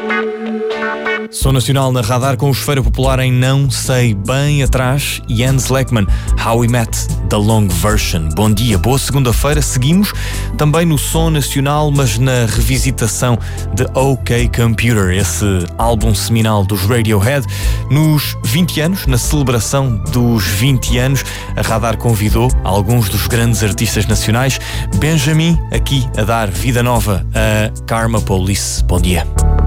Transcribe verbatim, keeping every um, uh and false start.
Som Nacional na Radar com o Esfera Popular em Não Sei Bem atrás. Jens Lekman, How We Met, The Long Version. Bom dia, boa segunda-feira. Seguimos também no Som Nacional, mas na revisitação de OK Computer, esse álbum seminal dos Radiohead. Nos vinte anos, na celebração dos vinte anos, a Radar convidou alguns dos grandes artistas nacionais. Benjamin, aqui a dar vida nova a Karma Police. Bom dia.